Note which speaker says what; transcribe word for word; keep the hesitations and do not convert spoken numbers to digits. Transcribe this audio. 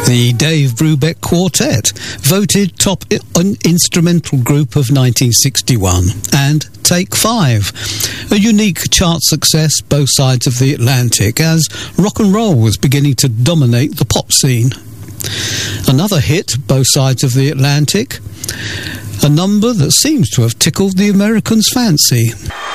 Speaker 1: The Dave Brubeck Quartet, voted top I- instrumental group of nineteen sixty-one, and Take Five, a unique chart success both sides of the Atlantic as rock and roll was beginning to dominate the pop scene. Another hit both sides of the Atlantic, a number that seems to have tickled the Americans' fancy.